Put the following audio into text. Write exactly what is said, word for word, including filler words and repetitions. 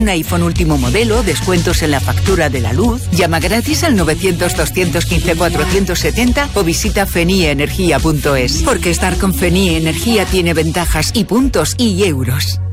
Un iPhone último modelo, descuentos en la factura de la luz. Llama gratis al novecientos, doscientos quince, cuatrocientos setenta o visita fenieenergia punto es. Porque estar con Fenie Energía tiene ventajas y puntos y euros.